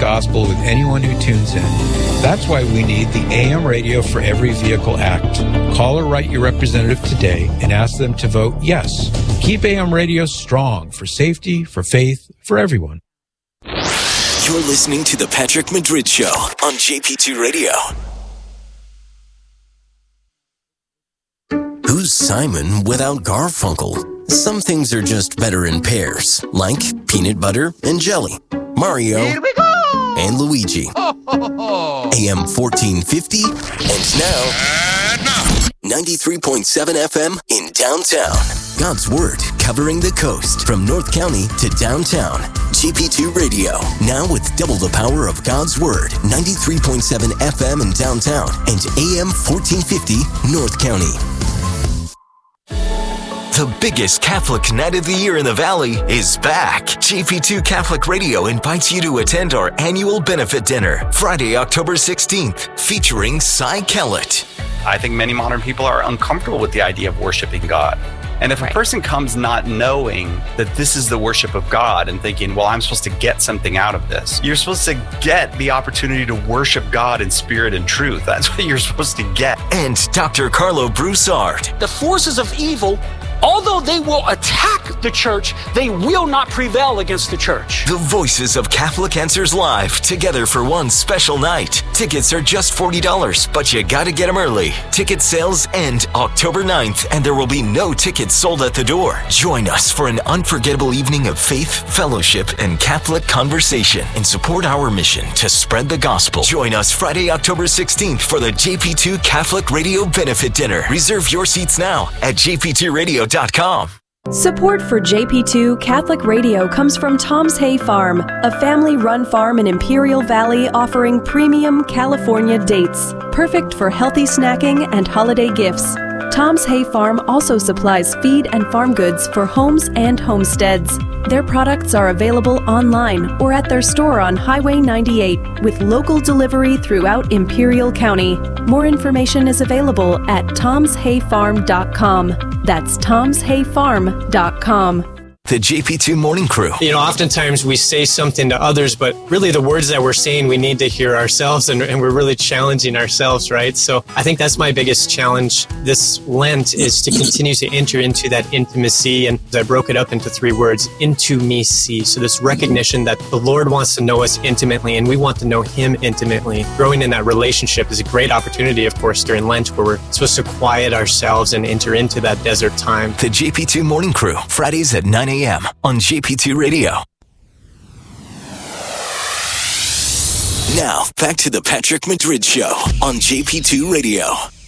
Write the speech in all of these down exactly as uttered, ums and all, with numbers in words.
gospel with anyone who tunes in. That's why we need the A M Radio for Every Vehicle Act. Call or write your representative today and ask them to vote yes. Keep A M Radio strong for safety, for faith, for everyone. You're listening to The Patrick Madrid Show on J P two Radio. Who's Simon without Garfunkel? Some things are just better in pairs, like peanut butter and jelly, Mario Here we go! and Luigi. Ho, ho, ho. A M fourteen fifty, and now, And now. ninety-three point seven F M in downtown. God's Word covering the coast from North County to downtown. J P two Radio, now with double the power of God's Word. ninety-three point seven F M in downtown and A M fourteen fifty North County. The biggest Catholic night of the year in the Valley is back. J P two Catholic Radio invites you to attend our annual benefit dinner, Friday, October sixteenth, featuring Cy Kellett. I think many modern people are uncomfortable with the idea of worshiping God. And if right. a person comes not knowing that this is the worship of God and thinking, well, I'm supposed to get something out of this, you're supposed to get the opportunity to worship God in spirit and truth. That's what you're supposed to get. And Doctor Carlo Broussard. The forces of evil, although they will attack the church, they will not prevail against the church. The voices of Catholic Answers Live, together for one special night. Tickets are just forty dollars, but you gotta get them early. Ticket sales end October ninth, and there will be no tickets sold at the door. Join us for an unforgettable evening of faith, fellowship, and Catholic conversation, and support our mission to spread the gospel. Join us Friday, October sixteenth for the J P two Catholic Radio Benefit Dinner. Reserve your seats now at j p two radio dot com. Support for J P two Catholic Radio comes from Tom's Hay Farm, a family-run farm in Imperial Valley offering premium California dates, perfect for healthy snacking and holiday gifts. Tom's Hay Farm also supplies feed and farm goods for homes and homesteads. Their products are available online or at their store on Highway ninety-eight with local delivery throughout Imperial County. More information is available at toms hay farm dot com. That's toms hay farm dot com. The J P two Morning Crew. You know, oftentimes we say something to others, but really the words that we're saying we need to hear ourselves, and, and we're really challenging ourselves, right? So I think that's my biggest challenge this Lent is to continue to enter into that intimacy. And I broke it up into three words, intimacy. So this recognition that the Lord wants to know us intimately and we want to know Him intimately. Growing in that relationship is a great opportunity, of course, during Lent where we're supposed to quiet ourselves and enter into that desert time. The J P two Morning Crew, Fridays at nine a.m. on J P two Radio. Now, back to the Patrick Madrid Show on J P two Radio.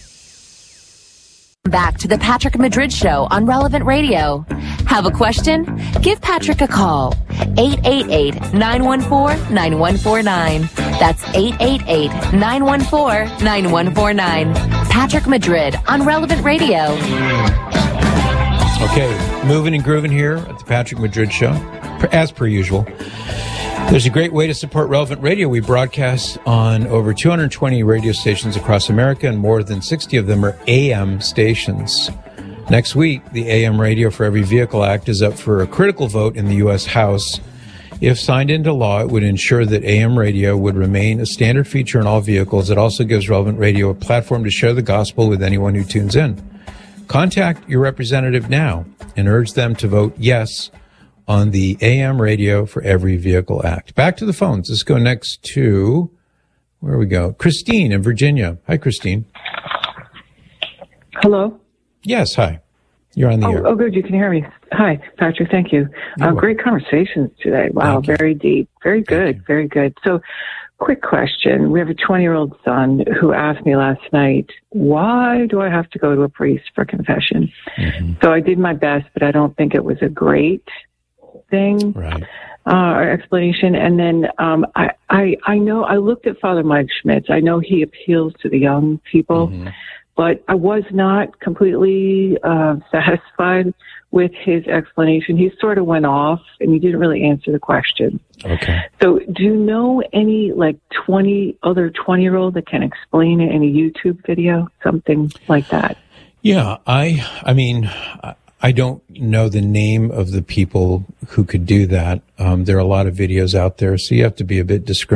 Back to the Patrick Madrid Show on Relevant Radio. Have a question? Give Patrick a call. eight eight eight, nine one four, nine one four nine. That's eight eight eight, nine one four, nine one four nine. Patrick Madrid on Relevant Radio. Okay, moving and grooving here at the Patrick Madrid Show, as per usual. There's a great way to support Relevant Radio. We broadcast on over two hundred twenty radio stations across America, and more than sixty of them are A M stations. Next week, the A M Radio for Every Vehicle Act is up for a critical vote in the U S House. If signed into law, it would ensure that A M radio would remain a standard feature in all vehicles. It also gives Relevant Radio a platform to share the gospel with anyone who tunes in. Contact your representative now and urge them to vote yes on the A M Radio for Every Vehicle Act. Back to the phones. Let's go next to, where we go? Christine in Virginia. Hi, Christine. Hello? Yes, hi. You're on the oh, air. Oh, good. You can hear me. Hi, Patrick. Thank you. Uh, great conversations today. Wow, very deep. Very good. Very good. So, quick question. We have a twenty-year-old son who asked me last night, why do I have to go to a priest for confession? Mm-hmm. So I did my best, but I don't think it was a great thing right. uh, or explanation. And then um, I, I, I know I looked at Father Mike Schmitz. I know he appeals to the young people, mm-hmm. but I was not completely uh, satisfied with his explanation. He sort of went off and he didn't really answer the question. Okay. So do you know any like twenty other twenty year old that can explain it in a YouTube video, something like that? Yeah. I, I mean, I don't know the name of the people who could do that. Um, there are a lot of videos out there, so you have to be a bit discriminating.